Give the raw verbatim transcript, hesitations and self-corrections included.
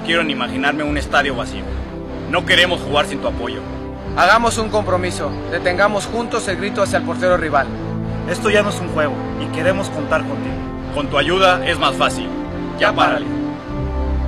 quiero ni imaginarme un estadio vacío. No queremos jugar sin tu apoyo. Hagamos un compromiso. Detengamos juntos el grito hacia el portero rival. Esto ya no es un juego y queremos contar contigo. Con tu ayuda es más fácil. Ya párale.